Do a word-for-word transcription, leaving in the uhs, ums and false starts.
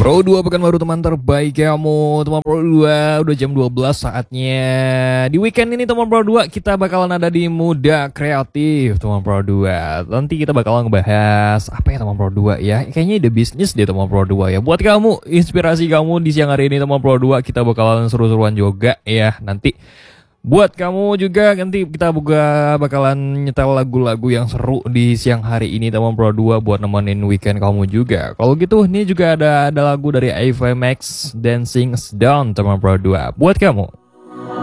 Pro dua Pekanbaru teman terbaik kamu. Teman Pro dua udah jam dua belas saatnya. Di weekend ini teman Pro dua kita bakalan ada di Muda Kreatif teman Pro dua. Nanti kita bakalan ngebahas apa ya teman Pro dua ya. Kayaknya ide bisnis deh teman Pro dua ya. Buat kamu, inspirasi kamu di siang hari ini teman Pro dua, kita bakalan seru-seruan juga ya nanti. Buat kamu juga nanti kita juga bakalan nyetel lagu-lagu yang seru di siang hari ini teman Pro dua buat nemenin weekend kamu juga. Kalau gitu ini juga ada ada lagu dari Ava Max, Dancing Down teman Pro dua buat kamu.